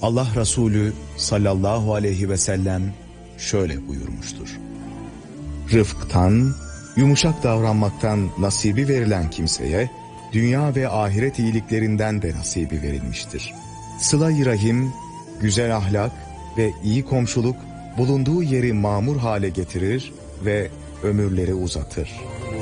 Allah Resulü sallallahu aleyhi ve sellem şöyle buyurmuştur: Rıfktan, yumuşak davranmaktan nasibi verilen kimseye, dünya ve ahiret iyiliklerinden de nasibi verilmiştir. Sıla-i rahim, güzel ahlak ve iyi komşuluk bulunduğu yeri mamur hale getirir ve ömürleri uzatır.